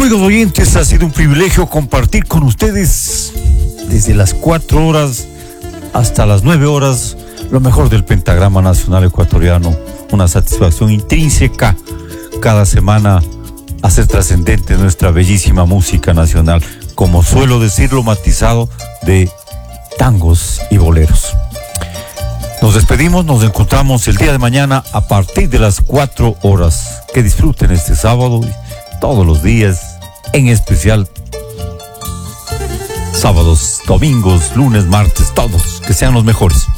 Amigos oyentes, ha sido un privilegio compartir con ustedes desde las 4 horas hasta las 9 horas lo mejor del pentagrama nacional ecuatoriano. Una satisfacción intrínseca cada semana hacer trascendente nuestra bellísima música nacional, como suelo decirlo, matizado de tangos y boleros. Nos despedimos, nos encontramos el día de mañana a partir de las 4 horas. Que disfruten este sábado y todos los días, en especial sábados, domingos, lunes, martes, todos, que sean los mejores.